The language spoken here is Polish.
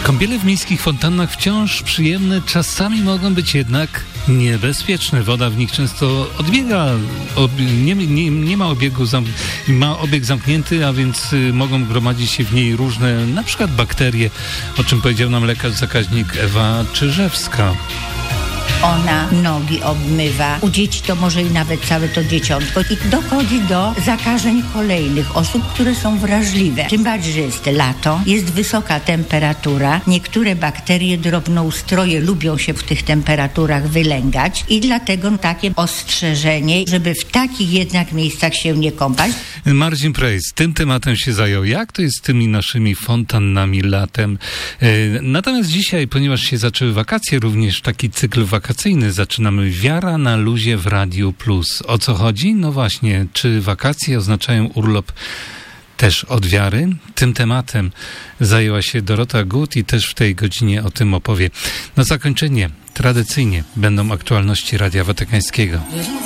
Kąpiele w miejskich fontannach wciąż przyjemne, czasami mogą być jednak niebezpieczne. Woda w nich często odbiega, nie ma obiegu, ma obieg zamknięty, a więc mogą gromadzić się w niej różne, na przykład bakterie, o czym powiedział nam lekarz-zakaźnik Ewa Czyżewska. Ona nogi obmywa. U dzieci to może i nawet całe to dzieciątko. I dochodzi do zakażeń kolejnych osób, które są wrażliwe. Tym bardziej, że jest lato, jest wysoka temperatura. Niektóre bakterie drobnoustroje lubią się w tych temperaturach wylęgać i dlatego takie ostrzeżenie, żeby w takich jednak miejscach się nie kąpać. Marcin Prejs tym tematem się zajął. Jak to jest z tymi naszymi fontannami latem? Natomiast dzisiaj, ponieważ się zaczęły wakacje, również taki cykl wakacyjny, zaczynamy Wiara na luzie w Radiu Plus. O co chodzi? No właśnie, czy wakacje oznaczają urlop też od wiary? Tym tematem zajęła się Dorota Gut i też w tej godzinie o tym opowie. Na zakończenie tradycyjnie będą aktualności Radia Watykańskiego.